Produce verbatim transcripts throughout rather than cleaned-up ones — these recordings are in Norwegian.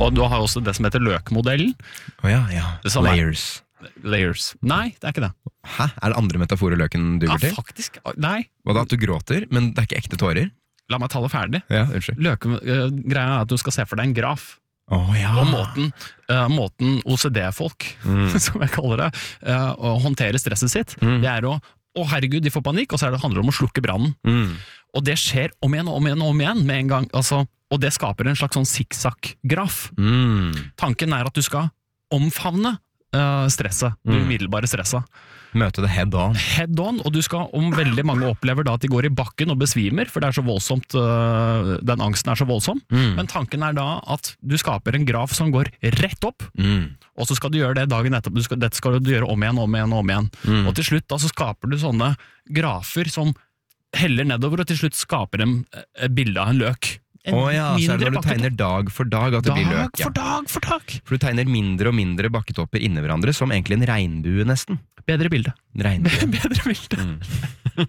Og du har også det som heter løkmodellen. Å ja, ja. Layers. Layers. Nei, det er ikke det. Hæ? Er det andre metaforer løken duger til? Ja, faktisk. Nei. Hva da, at du gråter, men det er ikke ekte tårer? La meg ta det ferdig. Ja, unnskyld. Løkgreia er at du skal se for deg en graf. Oh, ja. Og måten, uh, måten O C D-folk, mm. som jeg kaller det, uh, å håndtere stresset sitt, mm. det er å, å herregud, de får panikk, og så er det handler om å slukke brannen. Mm. Og det skjer om igjen og om igjen og om igjen med en gang, altså, og det skaper en slags sånn zigzag-graf. Mm. Tanken er at du skal omfavne uh, stresset, det umiddelbare stresset. Møte det head on. Head on, og du skal, om veldig mange opplever da at de går i bakken og besvimer, for det er så voldsomt, uh, den angsten er så voldsom, mm. men tanken er da at du skaper en graf som går rett opp, mm. og så skal du gjøre det dagen etterpå, du skal, dette skal du gjøre om igjen, om igjen, om igjen. Mm. Og til slutt da så skaper du sånne grafer som heller nedover, og til slutt skaper en uh, bilde av en løk. Å oh ja, så er det når du tegner dag for dag at det dag blir løk. Dag for dag for dag. For du tegner mindre og mindre bakketopper inni hverandre, som egentlig en regnbue nesten. Bedre bilde. Regnbue. Bedre bilde. Mm.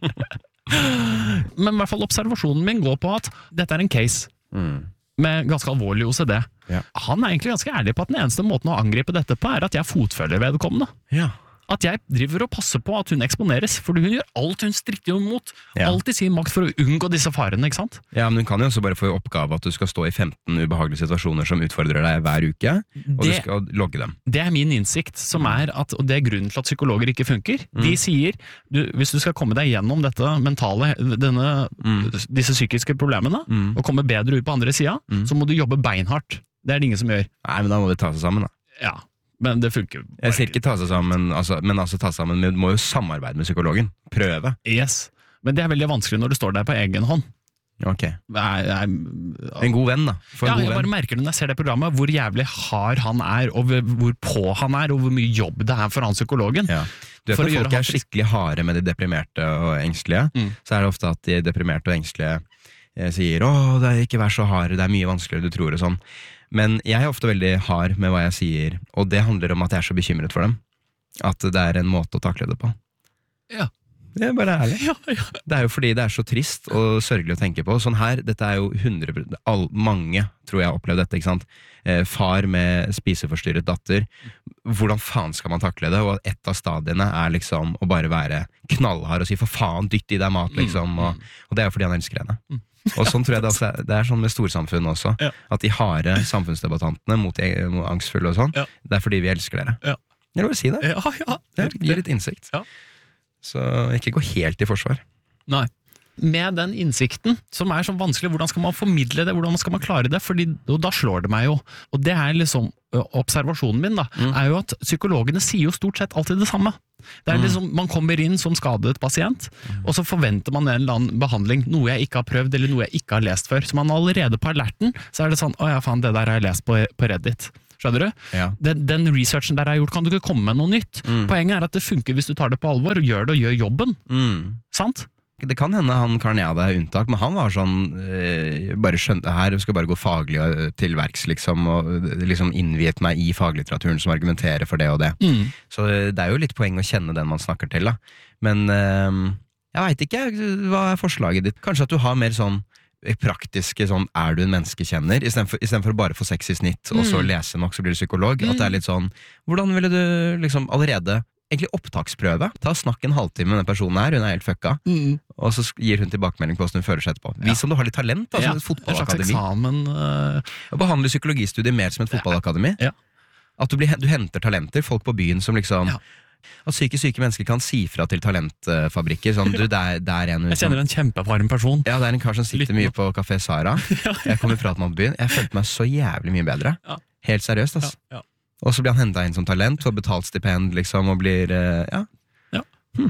Men i hvert fall observasjonen min går på at dette er en case mm. med ganske alvorlig O C D. Ja. Han er egentlig ganske ærlig på at den eneste måten å angripe dette på er at jeg fotfølger vedkommende. Ja. At jeg driver og passer på at hun eksponeres, for hun gjør alt hun stritter imot. Ja. Alltid sin makt for å unngå disse farene, ikke sant? Ja, men hun kan jo også bare få i oppgave at du skal stå i femten ubehagelige situasjoner som utfordrer deg hver uke, og det, du skal logge dem. Det er min innsikt, som er at, og det er grunnen til at psykologer ikke funker. Mm. De sier, du, hvis du skal komme deg gjennom dette mentale, denne, mm. disse psykiske problemene, mm. og komme bedre ut på andre siden, mm. så må du jobbe beinhardt. Det er det ingen som gjør. Nei, men da må vi ta seg sammen da. Ja. Men det funker. Jeg sier ikke ta seg sammen, altså, men altså ta seg sammen, men du må jo samarbeide med psykologen. Prøve. Yes, men det er veldig vanskelig når du står der på egen hånd. Ok. Jeg, jeg, en god venn da. For ja, en god jeg bare venn. merker når jeg ser det programmet, hvor jævlig hard han er, og hvor på han er, og hvor mye jobb det er for han psykologen. Ja. Du vet når folk er skikkelig harde med de deprimerte og engstelige, mm. så er det ofte at de deprimerte og engstelige eh, sier, åh, det er ikke vær så hard, det er mye vanskeligere du tror og sånn. Men jeg er ofte veldig hard med hva jeg sier, og det handler om at jeg er så bekymret for dem. At det er en måte å takle det på. Ja. Det er bare ærlig. Ja, ja. Det er jo fordi det er så trist og sørgelig å tenke på. Sånn her, dette er jo hundre, all, mange tror jeg har opplevd dette, ikke sant? Eh, far med spiseforstyrret datter. Hvordan faen skal man takle det? Og et av stadiene er liksom å bare være knallhard og si for faen, dytt i deg mat, liksom. Og, og det er jo fordi han elsker henne. Mm. Og sånn tror jeg det, altså, det er sånn med storsamfunnet også, ja. At de harde samfunnsdebattantene mot, mot angstfulle og sånn, ja. Det er fordi vi elsker dere. Ja. Jeg vil si det. Ja, ja. Det gir litt innsikt. Ja. Så ikke gå helt i forsvar. Nei. Med den innsikten, som er så vanskelig, hvordan skal man formidle det, hvordan skal man klare det, fordi og da slår det meg jo. Og det er liksom, observasjonen min da, mm. er jo at psykologene sier jo stort sett alltid det samme. Det er liksom, man kommer inn som skadet pasient, og så forventer man en eller annen behandling, noe jeg ikke har prøvd, eller noe jeg ikke har lest før. Så man er allerede på alerten, så er det sånn, å ja faen, det der har jeg lest på, på Reddit. Skjønner du? Ja. Den, den researchen der jeg har gjort, kan du ikke komme med noe nytt. Mm. Poenget er at det funker hvis du tar det på alvor, og gjør det og gjør jobben. Mm. Sant? Det kan hende han Karen jeg hadde unntak, men han var sånn øh, bare skjønte her, skal bare gå faglig til verks liksom, og liksom innviet meg i faglitteraturen som argumenterer for det og det. Mm. Så det er jo litt poeng å kjenne den man snakker til da. Men øh, jeg vet ikke, hva er forslaget ditt? Kanskje at du har mer sånn praktiske sånn, er du en menneskekjenner, i stedet for, i stedet for bare å få seks i snitt, mm. og så lese nok, så blir du psykolog, mm. at det er litt sånn, hvordan ville du liksom allerede egentlig opptaksprøve. Ta snakk en halvtime med den personen her, hun er helt fucka. Mm. Og så gir hun tilbakemelding på hvordan hun føler seg etterpå. Vis om du har litt talent, altså ja. Et fotballakademi. En slags eksamen. Uh... Behandle psykologistudiet mer som et fotballakademi. Ja. At du, blir, du henter talenter, folk på byen som liksom... Ja. At syke syke mennesker kan si fra til talentfabrikker. Sånn, du, der, der en, jeg kjenner en kjempevarm person. Ja, det er en kar som sitter mye på Café Sara. Jeg kom i prat med han på byen. Jeg følte meg så jævlig mye bedre. Ja. Helt seriøst, ass. Ja, ja. Og så blir han hentet inn som talent, får betalt stipend, liksom, og blir, uh, ja. Ja. Hmm.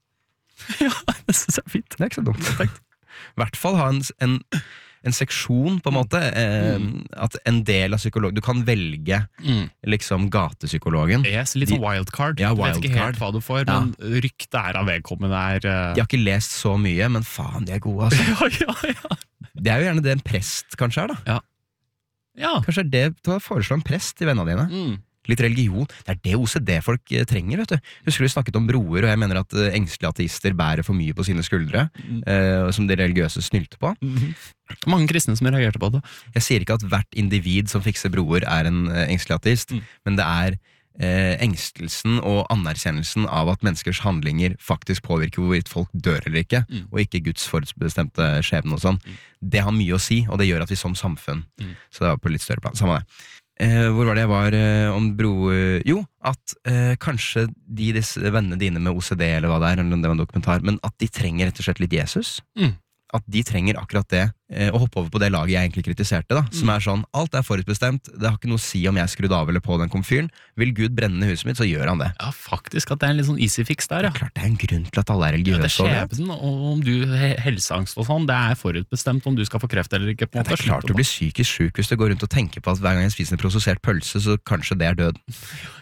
Ja, det synes jeg er fint. Det er ikke så dumt. I hvert fall ha en, en, en seksjon, på en måte, eh, mm. at en del av psykolog, du kan velge, mm. liksom, gatepsykologen. Yes, litt sånn wildcard. Ja, du vet ikke wildcard. helt hva du får, men ja. Ryktet er av vedkommende er... Uh... De har ikke lest så mye, men faen, de er gode, altså. Ja, ja, ja. Det er jo gjerne det en prest kanskje er, da. Ja. Ja. Kanskje er det til å foreslå en prest til vennene dine. Mm. Litt religion. Det er det O C D-folk trenger, vet du. Husker du snakket om broer, og jeg mener at engstelige ateister bærer for mye på sine skuldre, mm. eh, som de religiøse snylte på. Mm-hmm. Mange kristne som reagerte på det. Jeg sier ikke at hvert individ som fikser broer er en engstelig ateist, mm. men det er eh, engstelsen og anerkjennelsen av at menneskers handlinger faktisk påvirker hvorvidt folk dør eller ikke, mm. og ikke Guds forutbestemte skjebne og sånn. Mm. Det har mye å si, og det gjør at vi som samfunn, mm. så det var på litt større plan, samme det. Eh, hvor var det jeg var eh, om bro... Eh, jo, at eh, kanskje de disse vennene dine med O C D, eller hva det er, eller det var en dokumentar, men at de trenger rett og slett litt Jesus. Mm. At de trenger akkurat det, eh, å hoppe over på det laget jeg egentlig kritiserte, da, mm. som er sånn, alt er forutbestemt, det har ikke noe å si om jeg skrudde av eller på den komfyren, vil Gud brenne huset mitt, så gjør han det. Ja, faktisk, at det er en litt sånn easy fix der, ja. Det er klart, det er en grunn til at alle er religiøse. Ja, det er skjebnen, og om du helseangst og sånn, det er forutbestemt om du skal få kreft eller ikke. På en måte. Ja, det er klart du blir psykisk syk hvis du går rundt og tenker på at hver gang jeg spiser en prosessert pølse, så kanskje det er død.